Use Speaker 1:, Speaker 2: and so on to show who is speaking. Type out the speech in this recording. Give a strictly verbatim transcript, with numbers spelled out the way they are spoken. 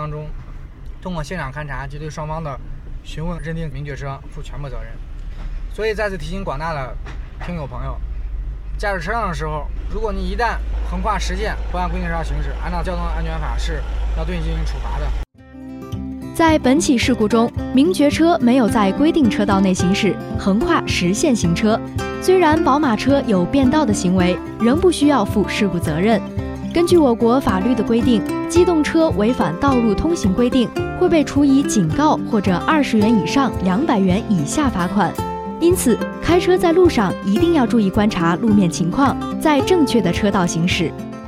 Speaker 1: 当中，通过现场勘查及对双方的询问，认定名爵车负全部责任。所以再次提醒广大的听友朋友，驾驶车辆的时候，如果你一旦横跨实线不按规定车道行驶，按照交通安全法是要对你进行处罚的。
Speaker 2: 在本起事故中，名爵车没有在规定车道内行驶，横跨实线行车。虽然宝马车有变道的行为，仍不需要负事故责任。根据我国法律的规定，机动车违反道路通行规定，会被处以警告或者二十元以上两百元以下罚款。因此，开车在路上一定要注意观察路面情况，在正确的车道行驶。